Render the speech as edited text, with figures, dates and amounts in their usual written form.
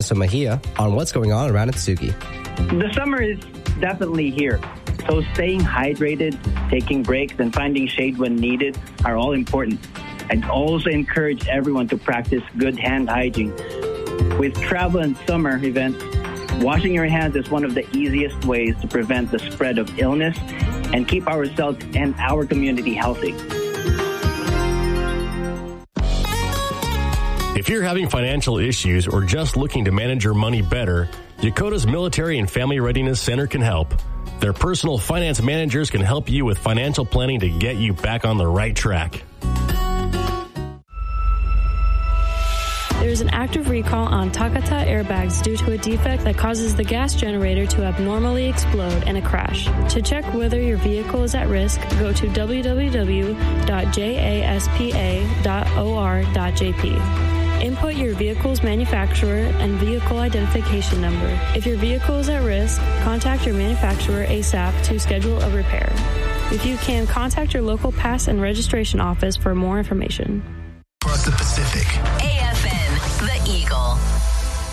Nelson Mejia on what's going on around Atsugi. The summer is definitely here. So staying hydrated, taking breaks, and finding shade when needed are all important. I'd also encourage everyone to practice good hand hygiene. With travel and summer events, washing your hands is one of the easiest ways to prevent the spread of illness and keep ourselves and our community healthy. If you're having financial issues or just looking to manage your money better, Dakota's Military and Family Readiness Center can help. Their personal finance managers can help you with financial planning to get you back on the right track. There is an active recall on Takata airbags due to a defect that causes the gas generator to abnormally explode in a crash. To check whether your vehicle is at risk, go to www.jaspa.or.jp. Input your vehicle's manufacturer and vehicle identification number. If your vehicle is at risk, contact your manufacturer ASAP to schedule a repair. If you can, contact your local pass and registration office for more information. Across the Pacific. AFN, The Eagle.